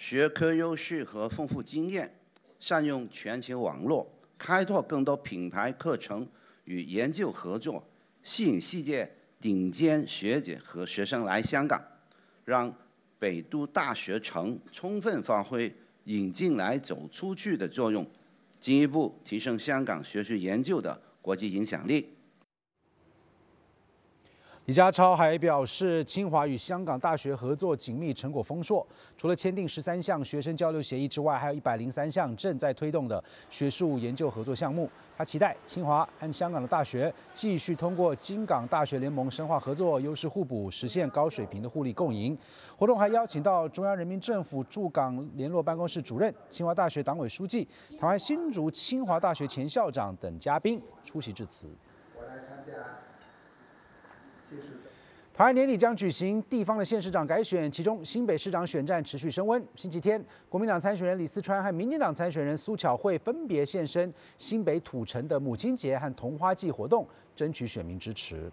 学科优势和丰富经验，善用全球网络，开拓更多品牌课程与研究合作，吸引世界顶尖学者和学生来香港，让北都大学城充分发挥引进来走出去的作用，进一步提升香港学术研究的国际影响力。 李家超还表示，清华与香港大学合作紧密，成果丰硕。除了签订13项学生交流协议之外，还有103项正在推动的学术研究合作项目。他期待清华和香港的大学继续通过京港大学联盟深化合作，优势互补，实现高水平的互利共赢。活动还邀请到中央人民政府驻港联络办公室主任、清华大学党委书记、台湾新竹清华大学前校长等嘉宾出席致辞。台湾年底将举行地方的县市长改选，其中新北市长选战持续升温。星期天，国民党参选人李四川和民进党参选人苏巧慧分别现身新北土城的母亲节和桐花季活动，争取选民支持。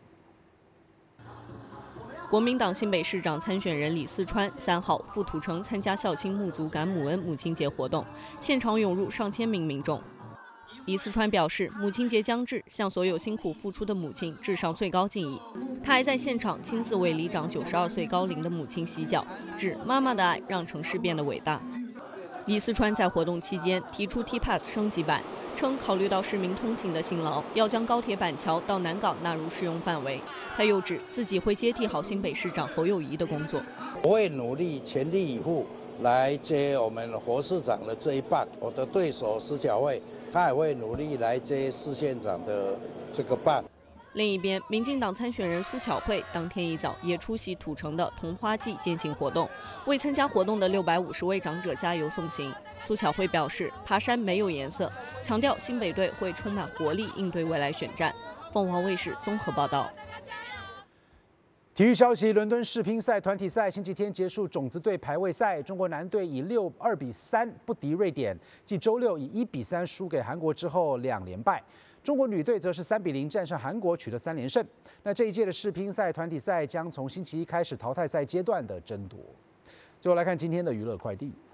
国民党新北市长参选人李四川3号赴土城参加孝亲沐足感母恩母亲节活动，现场涌入上千名民众。李四川表示，母亲节将至，向所有辛苦付出的母亲致上最高敬意。他还在现场亲自为里长92岁高龄的母亲洗脚，指妈妈的爱让城市变得伟大。李四川在活动期间提出 T-Pass 升级版，称考虑到市民通勤的辛劳，要将高铁板桥到南港纳入适用范围。他又指自己会接替好新北市长侯友宜的工作， 我会努力全力以赴来接我们侯市长的这一棒。我的对手施巧慧，他也会努力来接市县长的这个棒。 另一边，民进党参选人苏巧慧当天一早也出席土城的桐花季践行活动，为参加活动的650位长者加油送行。苏巧慧表示，爬山没有颜色，强调新北队会充满活力应对未来选战。凤凰卫视综合报道。 体育消息：伦敦世乒赛团体赛星期天结束种子队排位赛，中国男队以2比3不敌瑞典，继周六以1比3输给韩国之后2连败。中国女队则是3比0战胜韩国，取得3连胜。那这一届的世乒赛团体赛将从星期一开始淘汰赛阶段的争夺。最后来看今天的娱乐快递。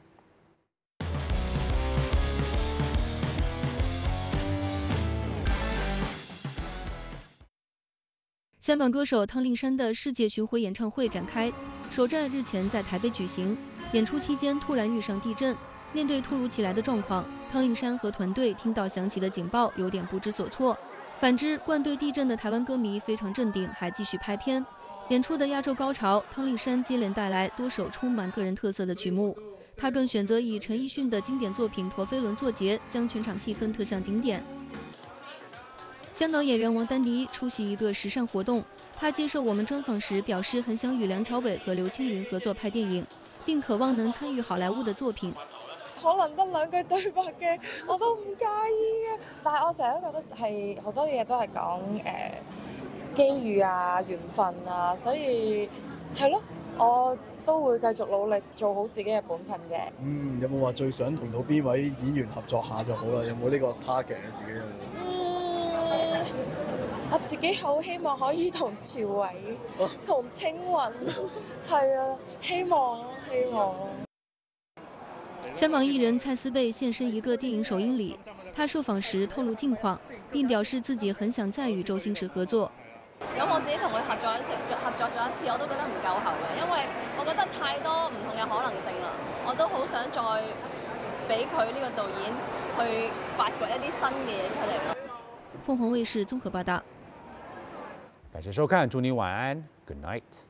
香港歌手汤令山的世界巡回演唱会展开，首站日前在台北举行。演出期间突然遇上地震，面对突如其来的状况，汤令山和团队听到响起的警报，有点不知所措。反之，灌对地震的台湾歌迷非常镇定，还继续拍片。演出的压轴高潮，汤令山接连带来多首充满个人特色的曲目，他更选择以陈奕迅的经典作品《陀飞轮》作结，将全场气氛推向顶点。香港演员王丹妮出席一个时尚活动，她接受我们专访時表示，很想與梁朝偉和劉青雲合作拍電影，並渴望能參與好萊塢嘅作品。 可能得2句對白嘅，我都唔介意嘅。但係我成日都覺得係好多嘢都係講機遇啊、緣分啊，所以係咯，我都會繼續努力做好自己嘅本分嘅。 有冇話最想同到邊位演員合作下就好啦？有冇呢個 target 咧自己？ 我自己好希望可以同朝偉、同青雲，係啊，希望啊。 香港艺人蔡思貝現身一個電影首映禮，他受訪時透露近況，並表示自己很想再與周星馳合作。 咁我自己同佢合作咗一次，我都覺得唔夠喉嘅，因為我覺得太多唔同嘅可能性啦。我都好想再俾佢呢個導演去發掘一啲新嘅嘢出嚟咯。 鳳凰衛視綜合報道。 感謝收看，祝你晚安 ，Good night。